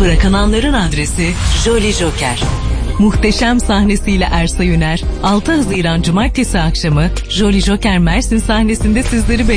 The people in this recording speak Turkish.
Bırakananların adresi Jolly Joker. Muhteşem sahnesiyle Ersa Yüner, 6 Haziran Cumartesi akşamı Jolly Joker Mersin sahnesinde sizleri bekliyor.